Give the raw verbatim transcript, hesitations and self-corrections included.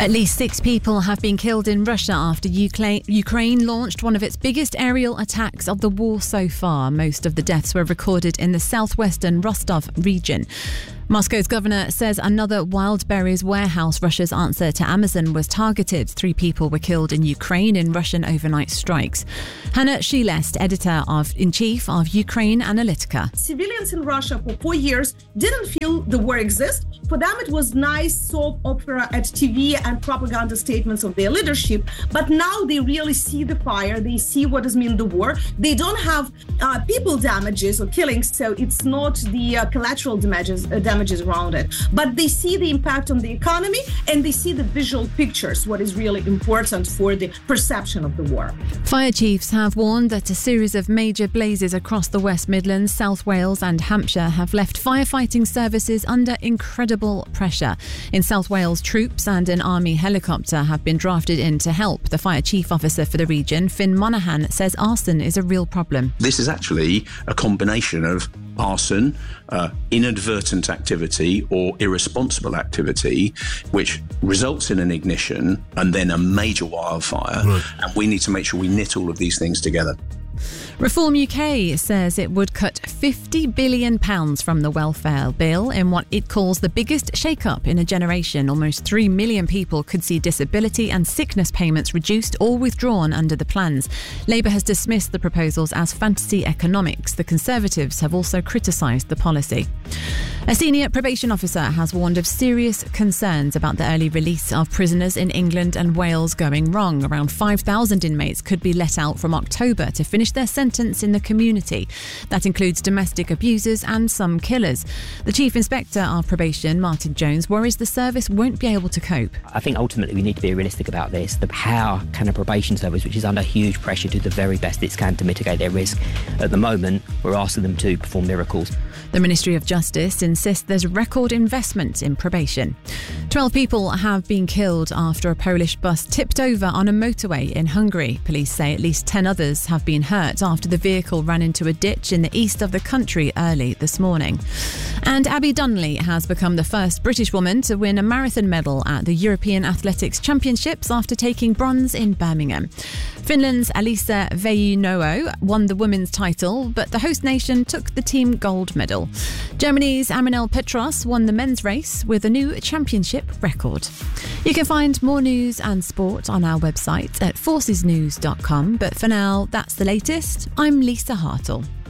At least six people have been killed in Russia after Ukraine launched one of its biggest aerial attacks of the war so far. Most of the deaths were recorded in the southwestern Rostov region. Moscow's governor says another wild berries warehouse, Russia's answer to Amazon, was targeted. Three people were killed in Ukraine in Russian overnight strikes. Hannah Shilest, editor-in-chief of Ukraine Analytica. Civilians in Russia for four years didn't feel the war exists. For them, it was nice soap opera at T V and propaganda statements of their leadership. But now they really see the fire. They see what does mean the war. They don't have uh, people damages or killings, so it's not the uh, collateral damages, uh, damages around it. But they see the impact on the economy and they see the visual pictures, what is really important for the perception of the war. Fire chiefs have warned that a series of major blazes across the West Midlands, South Wales and Hampshire have left firefighting services under incredible pressure. In South Wales, troops and an army helicopter have been drafted in to help. The fire chief officer for the region, Finn Monaghan, says arson is a real problem. This is actually a combination of arson, uh, inadvertent activity or irresponsible activity, which results in an ignition and then a major wildfire. Right. And we need to make sure we knit all of these things together. Reform U K says it would cut fifty billion pounds from the welfare bill in what it calls the biggest shake-up in a generation. Almost three million people could see disability and sickness payments reduced or withdrawn under the plans. Labour has dismissed the proposals as fantasy economics. The Conservatives have also criticised the policy. A senior probation officer has warned of serious concerns about the early release of prisoners in England and Wales going wrong. Around five thousand inmates could be let out from October to finish their sentence in the community. That includes domestic abusers and some killers. The Chief Inspector of Probation, Martin Jones, worries the service won't be able to cope. I think ultimately we need to be realistic about this. The how can a probation service, which is under huge pressure, do the very best it can to mitigate their risk? At the moment, we're asking them to perform miracles. The Ministry of Justice insists there's record investment in probation. Twelve people have been killed after a Polish bus tipped over on a motorway in Hungary. Police say at least ten others have been hurt after the vehicle ran into a ditch in the east of the country early this morning. And Abby Donnelly has become the first British woman to win a marathon medal at the European Athletics Championships after taking bronze in Birmingham. Finland's Elisa Veinoa won the women's title, but the host nation took the team gold medal. Germany's Aminel Petros won the men's race with a new championship record. You can find more news and sport on our website at forces news dot com, but for now, that's the latest. I'm Lisa Hartle.